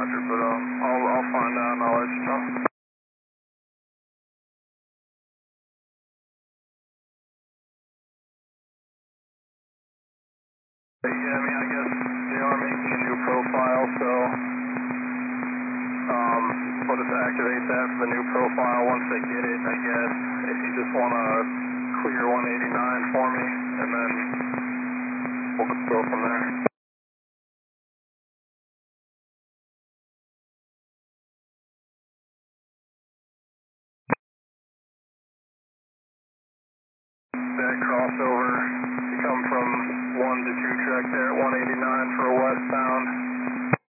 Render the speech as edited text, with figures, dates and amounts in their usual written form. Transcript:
Roger, but I'll find out and I'll let you know. Yeah, I mean, I guess they are making a new profile, so we'll just activate that for the new profile once they get it, I guess. If you just want to clear 189 for me, and then we'll just go from there. That crossover, you come from 1 to 2 track there at 189 for a westbound.